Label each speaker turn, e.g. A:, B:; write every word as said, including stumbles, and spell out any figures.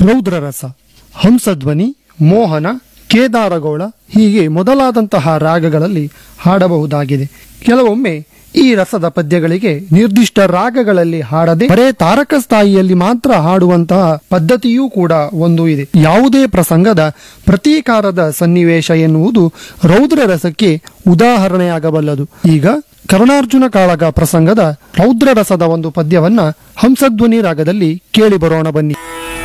A: ರೌದ್ರರಸ, ಹಂಸಧ್ವನಿ, ಮೋಹನ, ಕೇದಾರಗೌಳ ಹೀಗೆ ಮೊದಲಾದಂತಹ ರಾಗಗಳಲ್ಲಿ ಹಾಡಬಹುದಾಗಿದೆ. ಕೆಲವೊಮ್ಮೆ ಈ ರಸದ ಪದ್ಯಗಳಿಗೆ ನಿರ್ದಿಷ್ಟ ರಾಗಗಳಲ್ಲಿ ಹಾಡದೆ ಬರೇ ತಾರಕ ಸ್ಥಾಯಿಯಲ್ಲಿ ಮಾತ್ರ ಹಾಡುವಂತಹ ಪದ್ಧತಿಯೂ ಕೂಡ ಒಂದು ಇದೆ. ಯಾವುದೇ ಪ್ರಸಂಗದ ಪ್ರತೀಕಾರದ ಸನ್ನಿವೇಶ ಎನ್ನುವುದು ರೌದ್ರ ರಸಕ್ಕೆ ಉದಾಹರಣೆಯಾಗಬಲ್ಲದು. ಈಗ ಕರ್ಣಾರ್ಜುನ ಕಾಳಗ ಪ್ರಸಂಗದ ರೌದ್ರ ರಸದ ಒಂದು ಪದ್ಯವನ್ನ ಹಂಸಧ್ವನಿ ರಾಗದಲ್ಲಿ ಕೇಳಿ ಬರೋಣ ಬನ್ನಿ.